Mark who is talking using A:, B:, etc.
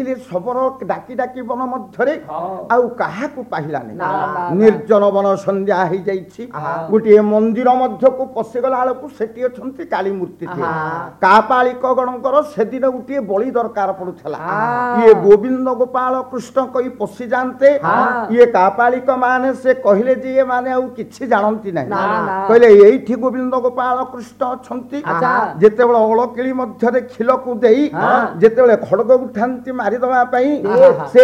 A: ଶବର ଡାକି ଡାକି ବନ ମଧ୍ୟରେ ଆଉ କାହାକୁ ପାଇଲାନି। ନିର୍ଜନ ବନ ସନ୍ଧ୍ୟା ହେଇଯାଇଛି। ଗୋଟିଏ ମନ୍ଦିର ମଧ୍ୟକୁ ପଶିଗଲା ବେଳକୁ ସେଠି ଅଛନ୍ତି କାଳୀ ମୂର୍ତ୍ତି। କାପାଳିକ ଗଣଙ୍କର ସେଦିନ ଗୋଟିଏ ବଳି ଦରକାର ପଡୁଥିଲା। ଇଏ ଗୋବିନ୍ଦ ଗୋପାଳ କୃଷ୍ଣ କହି ପଶି ଯାଆନ୍ତେ, ଇଏ କାପାଳିକ ମାନେ ସେ କହିଲେ ଯେ ଇଏ ମାନେ ଆଉ କିଛି ଜାଣନ୍ତି ନାହିଁ। କହିଲେ ଏଇଠି ଗୋବିନ୍ଦ ଗୋପାଳ କୃଷ୍ଣ ଅଛନ୍ତି। ଯେତେବେଳେ ଅଳକିଳି ମଧ୍ୟରେ ଖିଲକୁ ଦେଇ ଯେତେବେଳେ ଖଡଗ ଉଠାନ୍ତି ମାରିଦବା ପାଇଁ, ସେ